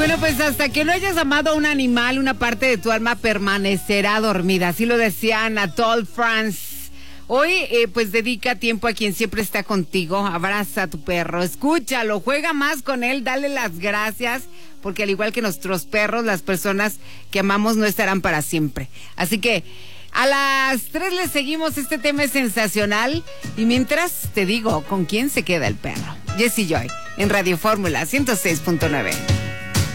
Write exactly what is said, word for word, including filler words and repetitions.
bueno, pues hasta que no hayas amado a un animal, una parte de tu alma permanecerá dormida. Así lo decía Anatole France. Hoy, eh, pues dedica tiempo a quien siempre está contigo. Abraza a tu perro, escúchalo, juega más con él, dale las gracias, porque al igual que nuestros perros, las personas que amamos no estarán para siempre. Así que a las tres le seguimos, este tema es sensacional. Y mientras te digo, ¿con quién se queda el perro? Jessy Joy, en Radio Fórmula ciento seis punto nueve.